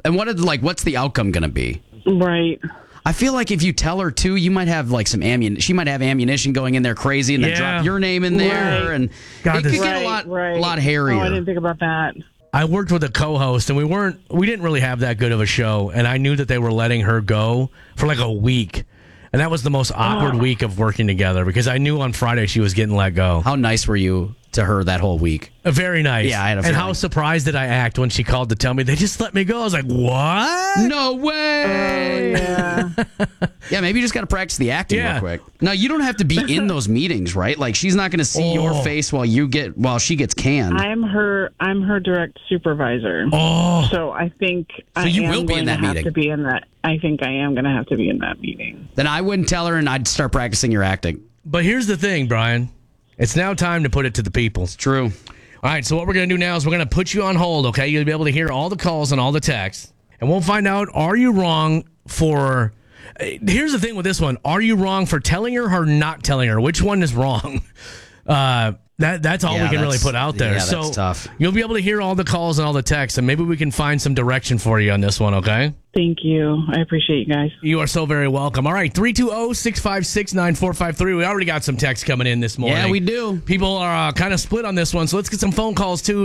And what's the outcome going to be? Right. I feel like if you tell her too, you might have like some ammunition. She might have ammunition going in there crazy, and then drop your name in there, Right. and God, it could get a lot hairier. Oh, I didn't think about that. I worked with a co-host, and we didn't really have that good of a show, and I knew that they were letting her go for like a week. And that was the most awkward week of working together because I knew on Friday she was getting let go. How nice were you to her that whole week? Very nice. Yeah, I had a And feeling. how surprised did I act when she called to tell me they just let me go? I was like, what? No way! Yeah. Yeah, maybe you just got to practice the acting real quick. No, you don't have to be in those meetings, right? Like she's not going to see your face while she gets canned. I'm her direct supervisor. Oh. So I think you am will be going in that to have meeting. to be in that. I think I am going to have to be in that meeting. Then I wouldn't tell her, and I'd start practicing your acting. But here's the thing, Brian. It's now time to put it to the people. True. All right, so what we're going to do now is we're going to put you on hold, okay? You'll be able to hear all the calls and all the texts. And we'll find out, are you wrong for... Here's the thing with this one. Are you wrong for telling her or not telling her? Which one is wrong? That's all we can really put out there. Yeah, so that's tough. You'll be able to hear all the calls and all the texts, and maybe we can find some direction for you on this one, okay? Thank you. I appreciate you guys. You are so very welcome. All right, 320-656-9453. We already got some texts coming in this morning. Yeah, we do. People are kind of split on this one, so let's get some phone calls too.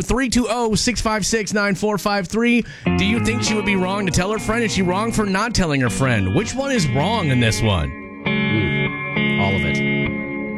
320-656-9453. Do you think she would be wrong to tell her friend? Is she wrong for not telling her friend? Which one is wrong in this one? All of it.